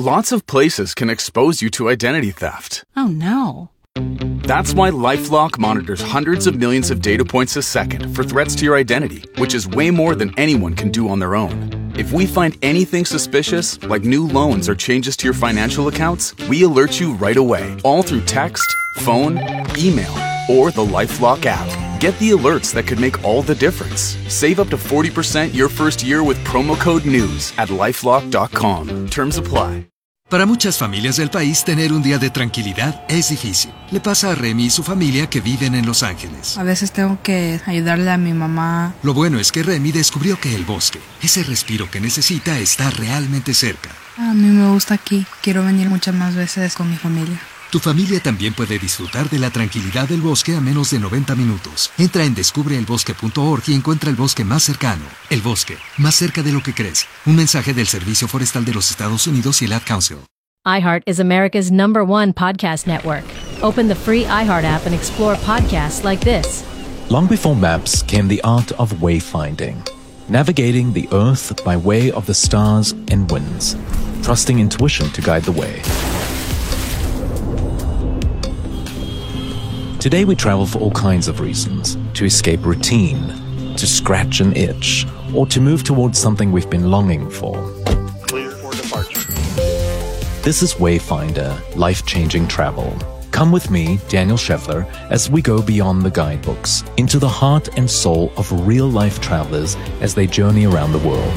Lots of places can expose you to identity theft. Oh, no. That's why LifeLock monitors hundreds of millions of data points a second for threats to your identity, which is way more than anyone can do on their own. If we find anything suspicious, like new loans or changes to your financial accounts, we alert you right away, all through text, phone, email, or the LifeLock app. Get the alerts that could make all the difference. Save up to 40% your first year with promo code NEWS at LifeLock.com. Terms apply. Para muchas familias del país, tener un día de tranquilidad es difícil. Le pasa a Remy y su familia que viven en Los Ángeles. A veces tengo que ayudarle a mi mamá. Lo bueno es que Remy descubrió que el bosque, ese respiro que necesita, está realmente cerca. A mí me gusta aquí. Quiero venir muchas más veces con mi familia. Tu familia también puede disfrutar de la tranquilidad del bosque a menos de 90 minutos. Entra en descubreelbosque.org y encuentra el bosque más cercano. El bosque, más cerca de lo que crees. Un mensaje del Servicio Forestal de los Estados Unidos y el Ad Council. iHeart is America's #1 podcast network. Open the free iHeart app and explore podcasts like this. Long before maps came the art of wayfinding, navigating the earth by way of the stars and winds, trusting intuition to guide the way. Today we travel for all kinds of reasons: to escape routine, to scratch an itch, or to move towards something we've been longing for. Clear for departure. This is Wayfinder, life-changing travel. Come with me, Daniel Scheffler, as we go beyond the guidebooks, into the heart and soul of real-life travelers as they journey around the world.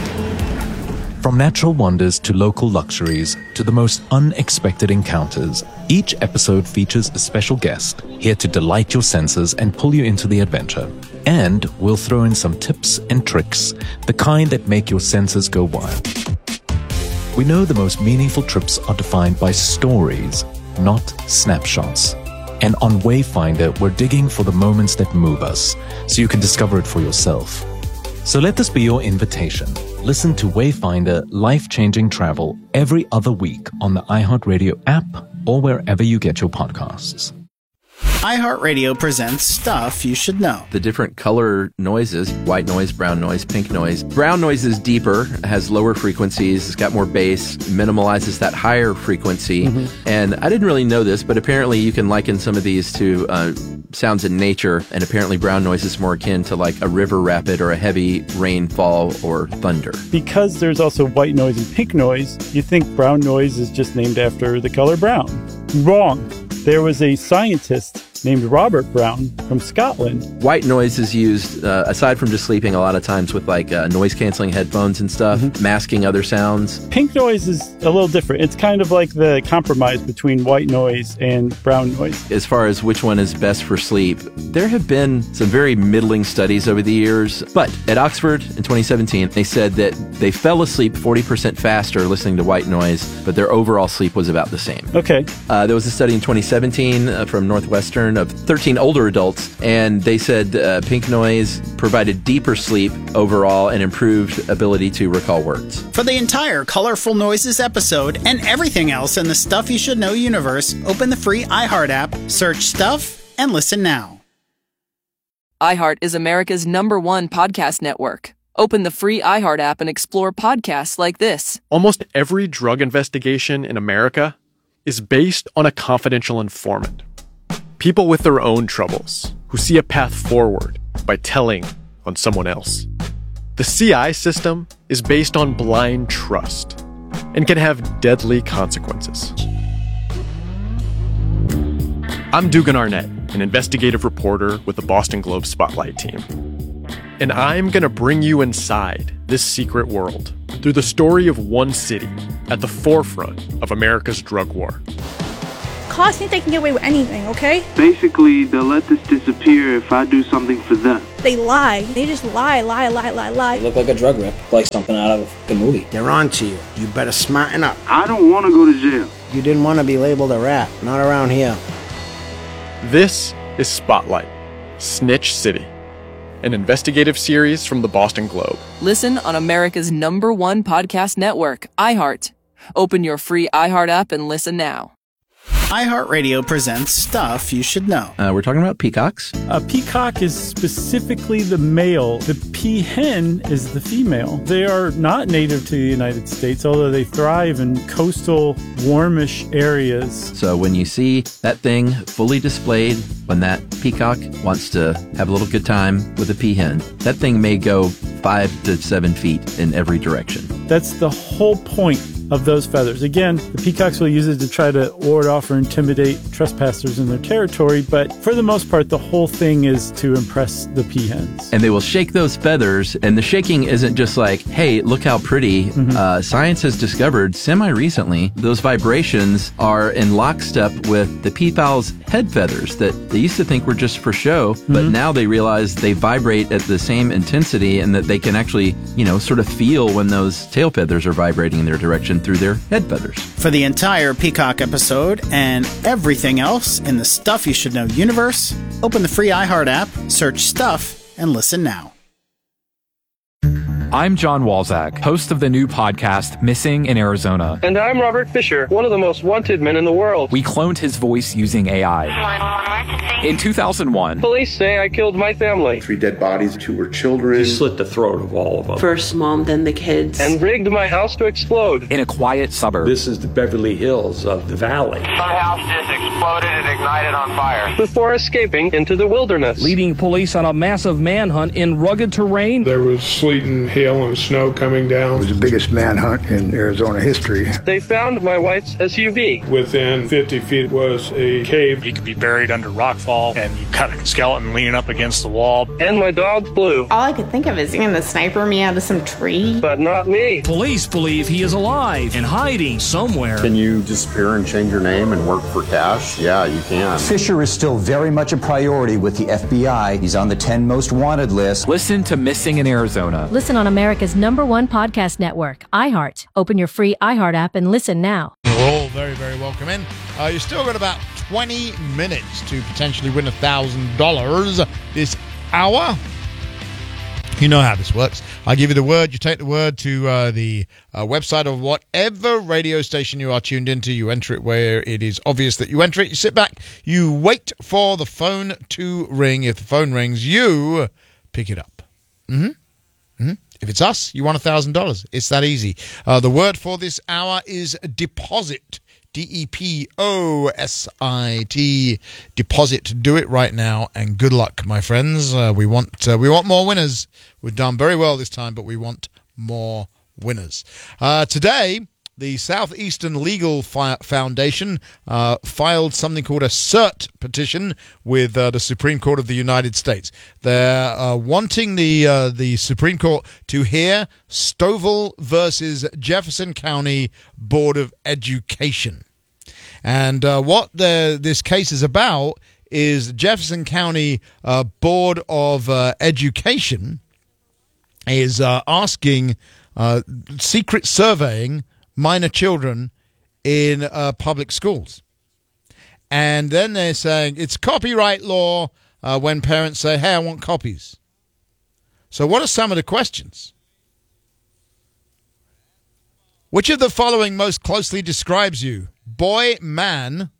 From natural wonders to local luxuries to the most unexpected encounters, each episode features a special guest here to delight your senses and pull you into the adventure. And we'll throw in some tips and tricks, the kind that make your senses go wild. We know the most meaningful trips are defined by stories, not snapshots. And on Wayfinder, we're digging for the moments that move us, so you can discover it for yourself. So let this be your invitation. Listen to Wayfinder Life-Changing Travel every other week on the iHeartRadio app or wherever you get your podcasts. iHeartRadio presents Stuff You Should Know. The different color noises: white noise, brown noise, pink noise. Brown noise is deeper, has lower frequencies, it's got more bass, minimalizes that higher frequency. And I didn't really know this, but apparently you can liken some of these to sounds in nature, and apparently brown noise is more akin to like a river rapid or a heavy rainfall or thunder. Because there's also white noise and pink noise, you think brown noise is just named after the color brown. Wrong. There was a scientist named Robert Brown from Scotland. White noise is used, aside from just sleeping, a lot of times with like noise-canceling headphones and stuff, masking other sounds. Pink noise is a little different. It's kind of like the compromise between white noise and brown noise. As far as which one is best for sleep, there have been some very middling studies over the years. But at Oxford in 2017, they said that they fell asleep 40% faster listening to white noise, but their overall sleep was about the same. Okay. There was a study in 2017 from Northwestern of 13 older adults, and they said pink noise provided deeper sleep overall and improved ability to recall words. For the entire Colorful Noises episode and everything else in the Stuff You Should Know universe, open the free iHeart app, search Stuff, and listen now. iHeart is America's #1 podcast network. Open the free iHeart app and explore podcasts like this. Almost every drug investigation in America is based on a confidential informant. People with their own troubles who see a path forward by telling on someone else. The CI system is based on blind trust and can have deadly consequences. I'm Dugan Arnett, an investigative reporter with the Boston Globe Spotlight team. And I'm going to bring you inside this secret world through the story of one city at the forefront of America's drug war. Cops think they can get away with anything, okay? Basically, they'll let this disappear if I do something for them. They lie. They just lie. You look like a drug rip, like something out of a movie. They're on to you. You better smarten up. I don't want to go to jail. You didn't want to be labeled a rat. Not around here. This is Spotlight, Snitch City, an investigative series from the Boston Globe. Listen on America's #1 podcast network, iHeart. Open your free iHeart app and listen now. iHeartRadio presents Stuff You Should Know. We're talking about peacocks. A peacock is specifically the male. The peahen is the female. They are not native to the United States, although they thrive in coastal, warmish areas. So when you see that thing fully displayed, when that peacock wants to have a little good time with a peahen, that thing may go 5 to 7 feet in every direction. That's the whole point of those feathers. Again, the peacocks will use it to try to ward off or intimidate trespassers in their territory, but for the most part, the whole thing is to impress the peahens. And they will shake those feathers, and the shaking isn't just like, hey, look how pretty. Science has discovered semi-recently those vibrations are in lockstep with the peafowl's head feathers that they used to think were just for show, but now they realize they vibrate at the same intensity and that they can actually, sort of feel when those tail feathers are vibrating in their direction through their head feathers. For the entire Peacock episode and everything else in the Stuff You Should Know universe, open the free iHeart app, search Stuff, and listen now. I'm John Walzak, host of the new podcast, Missing in Arizona. And I'm Robert Fisher, one of the most wanted men in the world. We cloned his voice using AI. In 2001, police say I killed my family. 3 dead bodies, 2 were children. He slit the throat of all of them. First mom, then the kids. And rigged my house to explode. In a quiet suburb. This is the Beverly Hills of the valley. Some house just exploded and ignited on fire. Before escaping into the wilderness. Leading police on a massive manhunt in rugged terrain. There was sleet and hail and snow coming down. It was the biggest manhunt in Arizona history. They found my wife's SUV. Within 50 feet was a cave. He could be buried under rockfall, and you cut a skeleton leaning up against the wall. And my dog Blue. All I could think of is getting the sniper me out of some tree. But not me. Police believe he is alive and hiding somewhere. Can you disappear and change your name and work for cash? Yeah, you can. Fisher is still very much a priority with the FBI. He's on the 10 most wanted list. Listen to Missing in Arizona. Listen on America's #1 podcast network, iHeart. Open your free iHeart app and listen now. We're all very, very welcome in. You've still got about 20 minutes to potentially win $1,000 this hour. You know how this works. I give you the word. You take the word to the website of whatever radio station you are tuned into. You enter it where it is obvious that you enter it. You sit back. You wait for the phone to ring. If the phone rings, you pick it up. If it's us, you won $1,000. It's that easy. The word for this hour is deposit. DEPOSIT. Deposit. Do it right now, and good luck, my friends. We want more winners. We've done very well this time, but we want more winners. Today, the Southeastern Legal Foundation filed something called a cert petition with the Supreme Court of the United States. They're wanting the Supreme Court to hear Stovall versus Jefferson County Board of Education. And what this case is about is Jefferson County Board of Education is asking secret surveying minor children in public schools. And then they're saying it's copyright law when parents say, hey, I want copies. So what are some of the questions? Which of the following most closely describes you? Boy, man,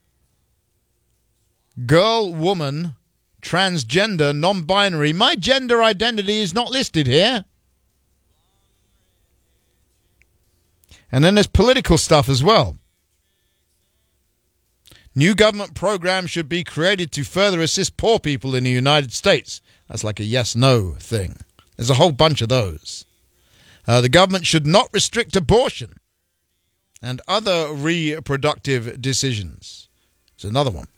girl, woman, transgender, non-binary. My gender identity is not listed here. And then there's political stuff as well. New government programs should be created to further assist poor people in the United States. That's like a yes-no thing. There's a whole bunch of those. The government should not restrict abortion and other reproductive decisions. There's another one.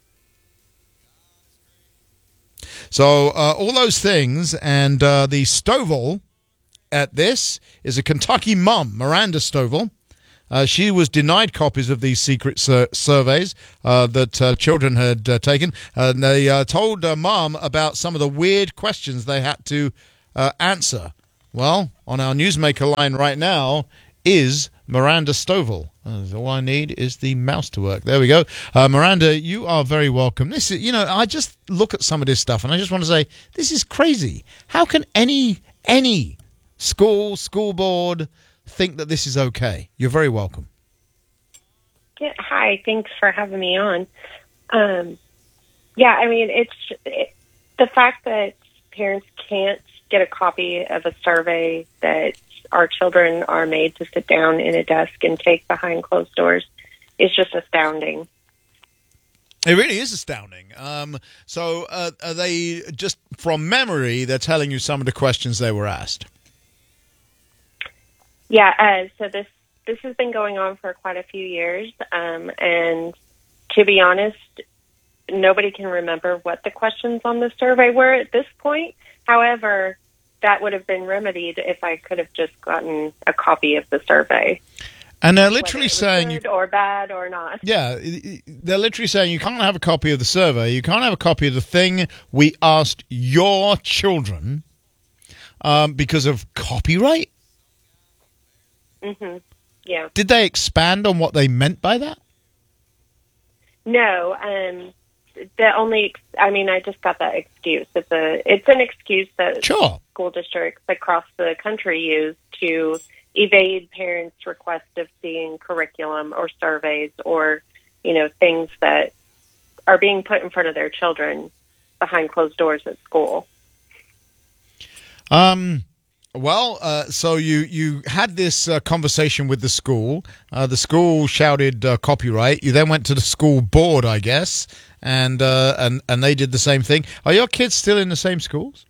So all those things, and the Stovall at this is a Kentucky mom, Miranda Stovall. She was denied copies of these secret surveys that children had taken. And they told Mom about some of the weird questions they had to answer. Well, on our Newsmaker line right now is Miranda Stovall. All I need is the mouse to work. There we go. Miranda, you are very welcome. This is, I just look at some of this stuff and I just want to say, this is crazy. How can any school board think that this is okay? You're very welcome. Hi, thanks for having me on. Yeah, I mean, the fact that parents can't get a copy of a survey that our children are made to sit down in a desk and take behind closed doors is just astounding. It really is astounding. So are they, just from memory, they're telling you some of the questions they were asked? Yeah, so this has been going on for quite a few years, and to be honest, nobody can remember what the questions on the survey were at this point. However, that would have been remedied if I could have just gotten a copy of the survey. And they're literally saying good or bad or not. Yeah, they're literally saying you can't have a copy of the survey, you can't have a copy of the thing we asked your children because of copyright. Mm-hmm. Yeah. Did they expand on what they meant by that? No. I just got that excuse. It's an excuse that school districts across the country use to evade parents' request of seeing curriculum or surveys or, things that are being put in front of their children behind closed doors at school. So you had this conversation with the school. The school shouted copyright. You then went to the school board, I guess, and they did the same thing. Are your kids still in the same schools?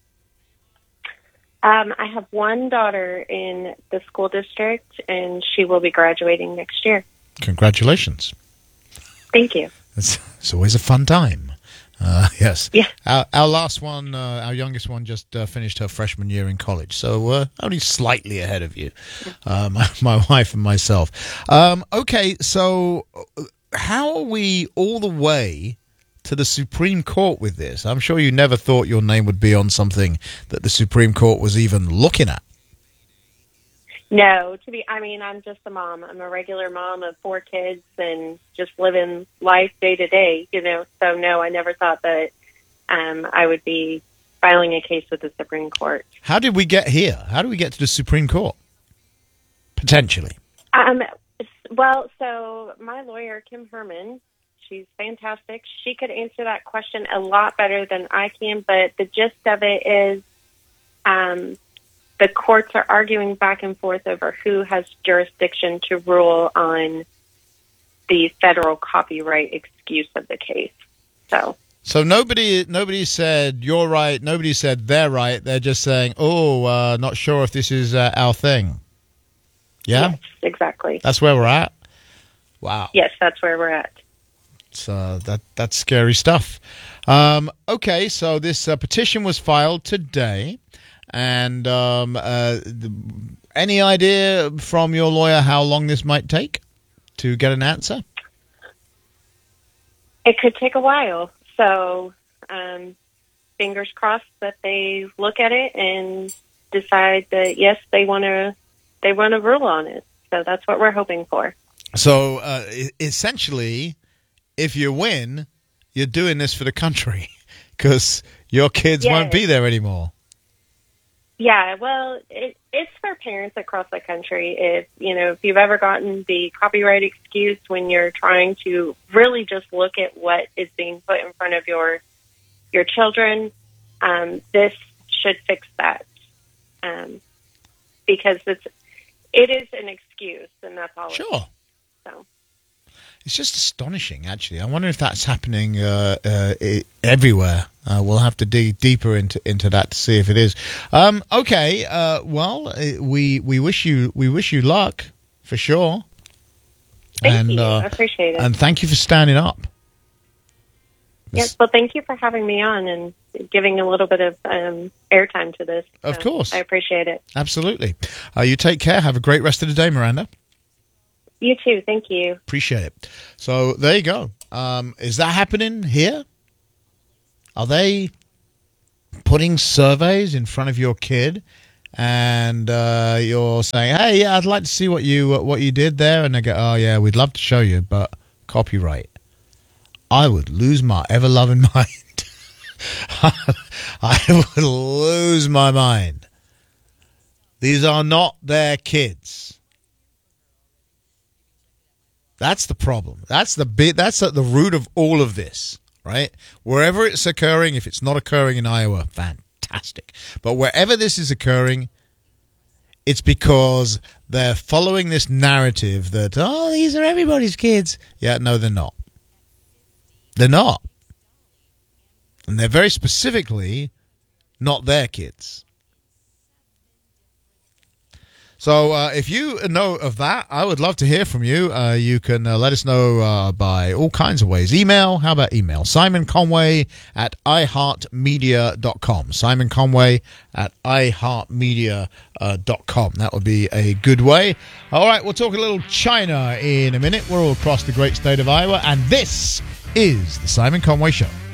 I have one daughter in the school district, and she will be graduating next year. Congratulations. Thank you. It's always a fun time. Yes. Yeah. Our last one, our youngest one, just finished her freshman year in college, so we're only slightly ahead of you, my wife and myself. Okay, so how are we all the way to the Supreme Court with this? I'm sure you never thought your name would be on something that the Supreme Court was even looking at. No, I'm just a mom. I'm a regular mom of 4 kids and just living life day to day, So no, I never thought that I would be filing a case with the Supreme Court. How did we get here? How do we get to the Supreme Court? Potentially. Well, so my lawyer, Kim Herman, she's fantastic. She could answer that question a lot better than I can, but the gist of it is the courts are arguing back and forth over who has jurisdiction to rule on the federal copyright excuse of the case. So nobody said you're right. Nobody said they're right. They're just saying, not sure if this is our thing. Yeah? Yes, exactly. That's where we're at? Wow. Yes, that's where we're at. So that's scary stuff. Okay, so this petition was filed today. And any idea from your lawyer how long this might take to get an answer? It could take a while. So fingers crossed that they look at it and decide that, yes, they want to rule on it. So that's what we're hoping for. So essentially, if you win, you're doing this for the country because your kids won't be there anymore. Yeah, well, it's for parents across the country. If you've ever gotten the copyright excuse when you're trying to really just look at what is being put in front of your children, this should fix that. Because it is an excuse, and that's all. Sure. So. It's just astonishing, actually. I wonder if that's happening everywhere. We'll have to dig deeper into that to see if it is. Okay. Well, we wish you luck for sure. Thank you. I appreciate it. And thank you for standing up. Yes. Well, thank you for having me on and giving a little bit of airtime to this. Of course. I appreciate it. Absolutely. You take care. Have a great rest of the day, Miranda. You too. Thank you. Appreciate it. So there you go. Is that happening here? Are they putting surveys in front of your kid and you're saying, hey, yeah, I'd like to see what you did there? And they go, oh, yeah, we'd love to show you, but copyright. I would lose my ever-loving mind. I would lose my mind. These are not their kids. That's the problem. That's at the root of all of this, right? Wherever it's occurring, if it's not occurring in Iowa, fantastic. But wherever this is occurring, it's because they're following this narrative that, oh, these are everybody's kids. Yeah, no, they're not. They're not. And they're very specifically not their kids. So if you know of that, I would love to hear from you. You can let us know by all kinds of ways. Email. How about email? Simon Conway at iHeartMedia.com. Simon Conway at iHeartMedia.com. That would be a good way. All right, we'll talk a little China in a minute. We're all across the great state of Iowa, and this is The Simon Conway Show.